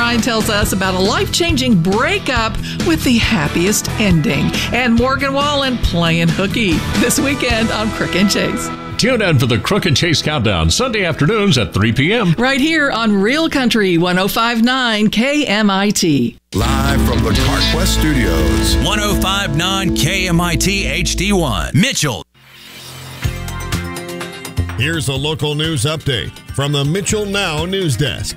Ryan tells us about a life-changing breakup with the happiest ending. And Morgan Wallen playing hooky this weekend on Crook and Chase. Tune in for the Crook and Chase Countdown, Sunday afternoons at 3 p.m. Right here on Real Country 105.9 KMIT. Live from the CarQuest Studios. 105.9 KMIT HD1. Mitchell. Here's a local news update from the Mitchell Now News Desk.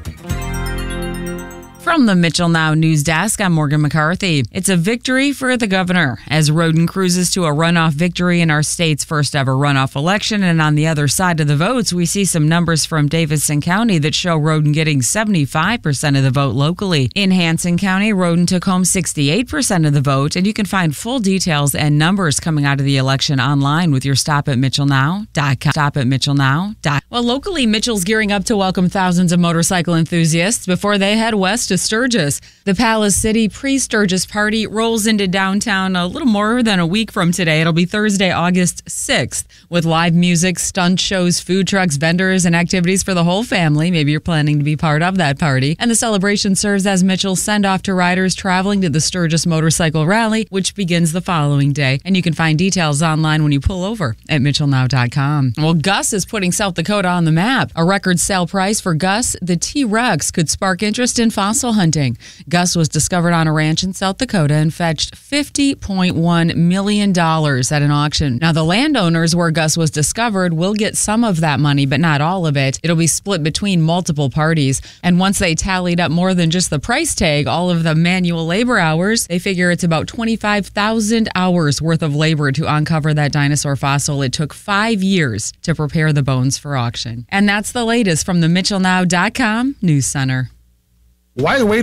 From the Mitchell Now News Desk, I'm Morgan McCarthy. It's a victory for the governor as Roden cruises to a runoff victory in our state's first ever runoff election. And on the other side of the votes, we see some numbers from Davidson County that show Roden getting 75% of the vote locally. In Hanson County, Roden took home 68% of the vote, and you can find full details and numbers coming out of the election online with your stop at mitchellnow.com. Stop at mitchellnow.com. Well, locally, Mitchell's gearing up to welcome thousands of motorcycle enthusiasts before they head west to Sturgis. The Palace City pre-Sturgis party rolls into downtown a little more than a week from today. It'll be Thursday, August 6th, with live music, stunt shows, food trucks, vendors, and activities for the whole family. Maybe you're planning to be part of that party. And the celebration serves as Mitchell's send-off to riders traveling to the Sturgis Motorcycle Rally, which begins the following day. And you can find details online when you pull over at mitchellnow.com. Well, Gus is putting South Dakota on the map. A record sale price for Gus, the T-Rex, could spark interest in fossil hunting. Gus was discovered on a ranch in South Dakota and fetched $50.1 million at an auction. Now, the landowners where Gus was discovered will get some of that money, but not all of it. It'll be split between multiple parties. And once they tallied up more than just the price tag, all of the manual labor hours, they figure it's about 25,000 hours worth of labor to uncover that dinosaur fossil. It took 5 years to prepare the bones for auction. And that's the latest from the mitchellnow.com News Center. Why wait